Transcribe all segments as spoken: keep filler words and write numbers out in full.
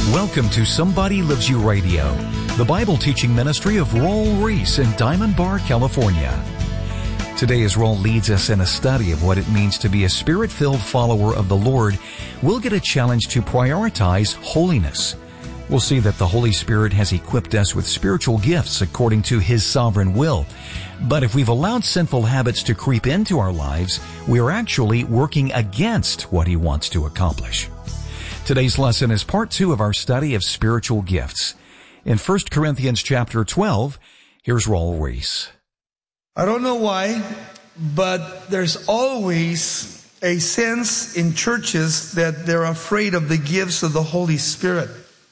Welcome to Somebody Loves You Radio, the Bible teaching ministry of Raul Ries in Diamond Bar, California. Today, as Raul leads us in a study of what it means to be a Spirit-filled follower of the Lord, we'll get a challenge to prioritize holiness. We'll see that the Holy Spirit has equipped us with spiritual gifts according to His sovereign will. But if we've allowed sinful habits to creep into our lives, we are actually working against what He wants to accomplish. Today's lesson is part two of our study of spiritual gifts. In First Corinthians chapter twelve, here's Raul Ries. I don't know why, but there's always a sense in churches that they're afraid of the gifts of the Holy Spirit.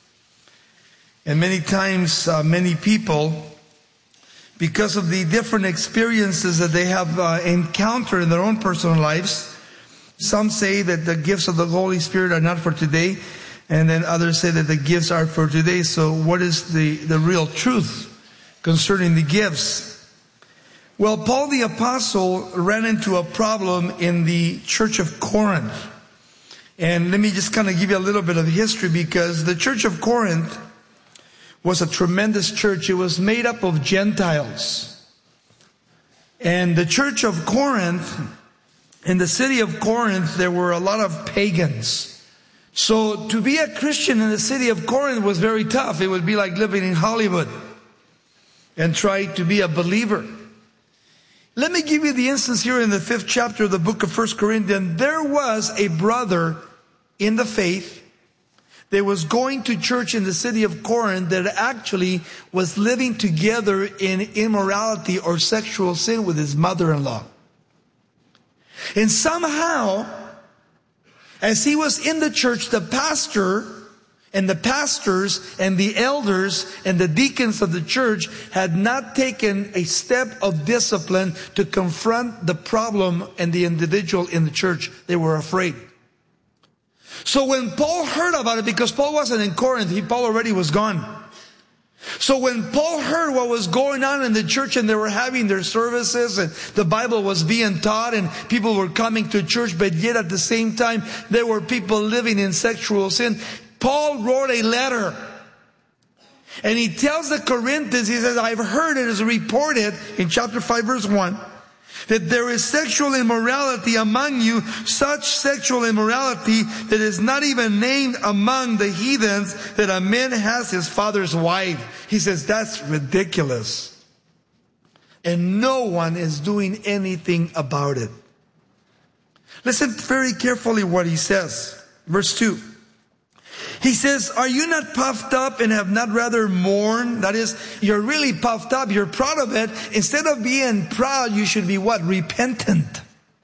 And many times, uh, many people, because of the different experiences that they have uh, encountered in their own personal lives, some say that the gifts of the Holy Spirit are not for today, and then others say that the gifts are for today. So what is the, the real truth concerning the gifts? Well, Paul the Apostle ran into a problem in the church of Corinth. And let me just kind of give you a little bit of history, because the church of Corinth was a tremendous church. It was made up of Gentiles. And the church of Corinth, in the city of Corinth, there were a lot of pagans. So to be a Christian in the city of Corinth was very tough. It would be like living in Hollywood and try to be a believer. Let me give you the instance here in the fifth chapter of the book of First Corinthians. There was a brother in the faith that was going to church in the city of Corinth that actually was living together in immorality or sexual sin with his mother-in-law. And somehow, as he was in the church, the pastor and the pastors and the elders and the deacons of the church had not taken a step of discipline to confront the problem and the individual in the church. They were afraid. So when Paul heard about it, because Paul wasn't in Corinth, he, Paul already was gone. So when Paul heard what was going on in the church and they were having their services and the Bible was being taught and people were coming to church, but yet at the same time there were people living in sexual sin, Paul wrote a letter. And he tells the Corinthians, he says, I've heard it is reported in chapter five verse one, that there is sexual immorality among you, such sexual immorality that is not even named among the heathens, that a man has his father's wife. He says, that's ridiculous. And no one is doing anything about it. Listen very carefully what he says. Verse two. He says, are you not puffed up and have not rather mourned? That is, you're really puffed up. You're proud of it. Instead of being proud, you should be what? Repentant.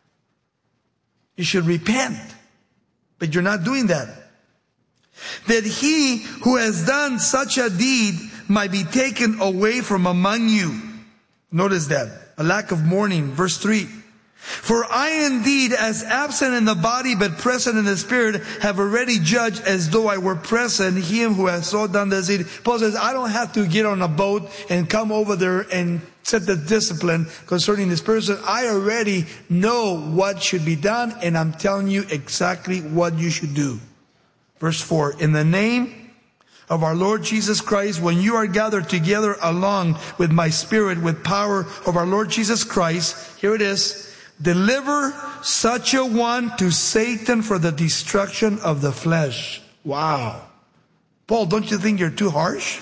You should repent. But you're not doing that. That he who has done such a deed might be taken away from among you. Notice that. A lack of mourning. Verse three. For I indeed, as absent in the body but present in the spirit, have already judged as though I were present him who has so done this deed. Paul says, I don't have to get on a boat and come over there and set the discipline concerning this person. I already know what should be done, and I'm telling you exactly what you should do. Verse four, in the name of our Lord Jesus Christ, when you are gathered together along with my spirit, with power of our Lord Jesus Christ, here it is, deliver such a one to Satan for the destruction of the flesh. Wow. Paul, don't you think you're too harsh?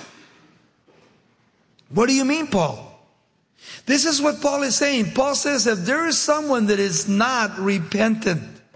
What do you mean, Paul? This is what Paul is saying. Paul says if there is someone that is not repentant,